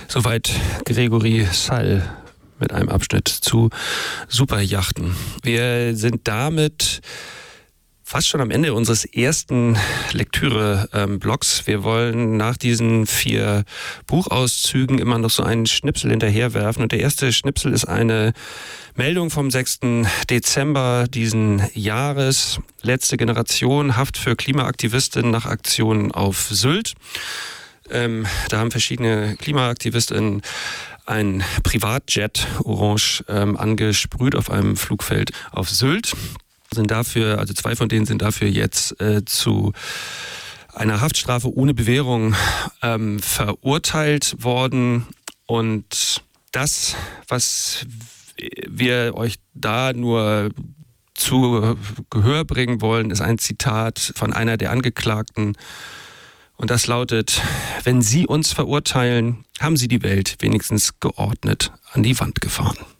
Soweit Gregory Sall mit einem Abschnitt zu Superyachten. Wir sind damit fast schon am Ende unseres ersten Lektüre-Blocks. Wir wollen nach diesen 4 Buchauszügen immer noch so einen Schnipsel hinterherwerfen. Und der erste Schnipsel ist eine Meldung vom 6. Dezember diesen Jahres. Letzte Generation, Haft für Klimaaktivistinnen nach Aktionen auf Sylt. Da haben verschiedene Klimaaktivistinnen ein Privatjet orange angesprüht auf einem Flugfeld auf Sylt. Sind dafür, also 2 von denen sind dafür jetzt zu einer Haftstrafe ohne Bewährung verurteilt worden. Und das, was wir euch da nur zu Gehör bringen wollen, ist ein Zitat von einer der Angeklagten. Und das lautet: Wenn Sie uns verurteilen, haben Sie die Welt wenigstens geordnet an die Wand gefahren.